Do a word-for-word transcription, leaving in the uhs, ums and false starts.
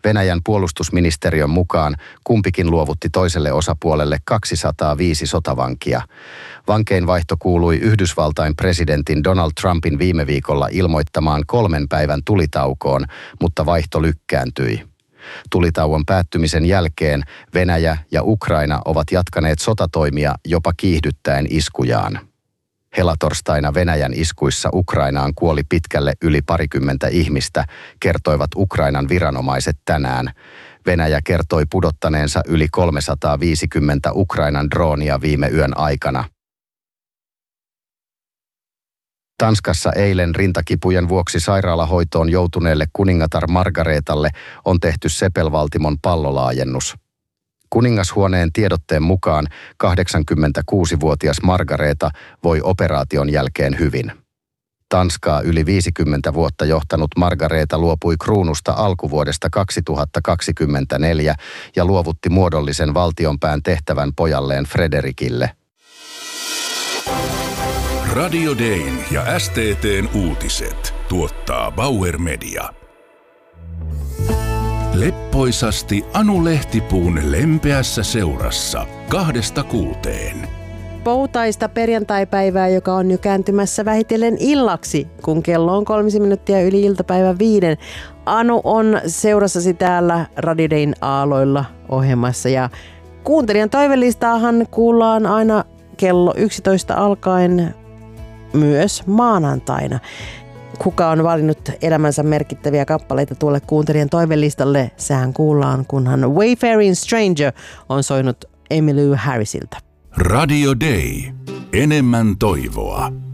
Venäjän puolustusministeriön mukaan kumpikin luovutti toiselle osapuolelle kaksisataaviisi sotavankia. Vankeinvaihto kuului Yhdysvaltain presidentin Donald Trumpin viime viikolla ilmoittamaan kolmen päivän tulitaukoon, mutta vaihto lykkääntyi. Tulitauon päättymisen jälkeen Venäjä ja Ukraina ovat jatkaneet sotatoimia jopa kiihdyttäen iskujaan. Helatorstaina Venäjän iskuissa Ukrainaan kuoli pitkälle yli parikymmentä ihmistä, kertoivat Ukrainan viranomaiset tänään. Venäjä kertoi pudottaneensa yli kolmesataaviisikymmentä Ukrainan droonia viime yön aikana. Tanskassa eilen rintakipujen vuoksi sairaalahoitoon joutuneelle kuningatar Margaretalle on tehty sepelvaltimon pallolaajennus. Kuningashuoneen tiedotteen mukaan kahdeksankymmentäkuusivuotias Margareta voi operaation jälkeen hyvin. Tanskaa yli viisikymmentä vuotta johtanut Margareta luopui kruunusta alkuvuodesta kaksituhattakaksikymmentäneljä ja luovutti muodollisen valtionpään tehtävän pojalleen Frederikille. Radio Dayn ja S T T:n uutiset tuottaa Bauer Media. Leppoisasti Anu Lehtipuun lempeässä seurassa kahdesta kuuteen. Poutaista perjantaipäivää, joka on jo kääntymässä vähitellen illaksi, kun kello on kolmisen minuuttia yli iltapäivän viiden. Anu on seurassasi täällä Radio Dayn aaloilla ohjelmassa ja kuuntelijan toivelistaahan kuullaan aina kello yksitoista alkaen myös maanantaina. Kuka on valinnut elämänsä merkittäviä kappaleita tuolle kuuntelijan toivelistalle? Sehän kuullaan, kunhan Wayfaring Stranger on soinut Emmylou Harrisilta. Radio Day. Enemmän toivoa.